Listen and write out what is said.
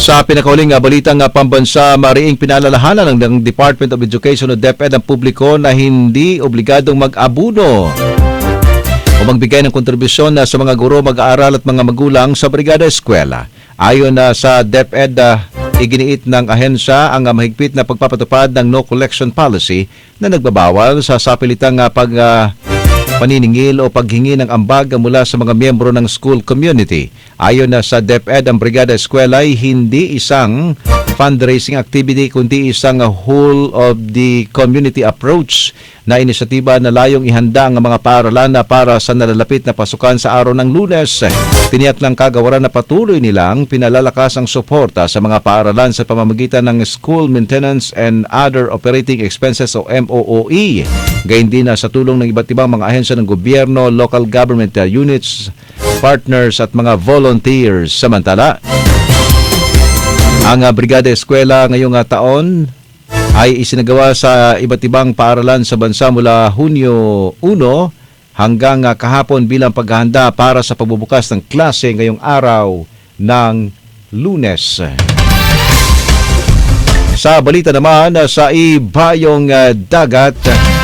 Sa pinakahuling balitang pambansa, mariing pinalalahanan ng Department of Education o DepEd ang publiko na hindi obligadong mag-abuno o magbigay ng kontribusyon sa mga guro, mag-aaral at mga magulang sa brigada eskwela. Ayon sa DepEd, iginiit ng ahensya ang mahigpit na pagpapatupad ng no collection policy na nagbabawal sa sapilitang paniningil o paghingi ng ambag mula sa mga miyembro ng school community. Ayon sa DepEd, ang brigada eskwela ay hindi isang fundraising activity kundi isang whole of the community approach na inisyatiba na layong ihanda ang mga paaralan para sa nalalapit na pasukan sa araw ng Lunes. Tiniyak ng kagawaran na patuloy nilang pinalalakas ang suporta sa mga paaralan sa pamamagitan ng School Maintenance and Other Operating Expenses o MOOE. Gayun din sa tulong ng iba't ibang mga ahensya ng gobyerno, local government units, partners at mga volunteers. Samantala, ang Brigada Eskwela ngayong taon ay isinagawa sa iba't ibang paaralan sa bansa mula Hunyo 1 hanggang kahapon bilang paghahanda para sa pagbubukas ng klase ngayong araw ng Lunes. Sa balita naman sa ibayong dagat,